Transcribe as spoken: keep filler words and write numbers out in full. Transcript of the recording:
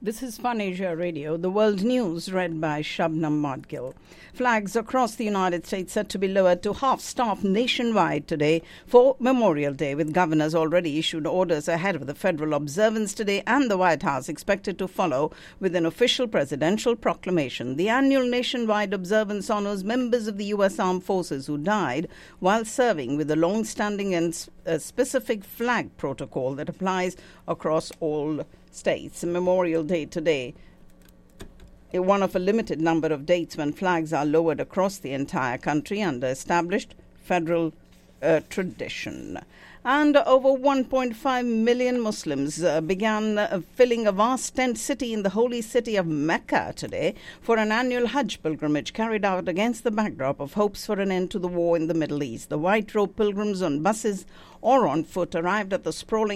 This is Fun Asia Radio, the world news read by Shabnam Madgil. Flags across the United States set to be lowered to half-staff nationwide today for Memorial Day, with governors already issued orders ahead of the federal observance today, and the White House expected to follow with an official presidential proclamation. The annual nationwide observance honors members of the U S Armed Forces who died while serving, with a long-standing and uh, specific flag protocol that applies across all states. Memorial Day today, one of a limited number of dates when flags are lowered across the entire country under established federal uh, tradition. And over one point five million Muslims uh, began uh, filling a vast tent city in the holy city of Mecca today for an annual Hajj pilgrimage carried out against the backdrop of hopes for an end to the war in the Middle East. The white robe pilgrims on buses or on foot arrived at the sprawling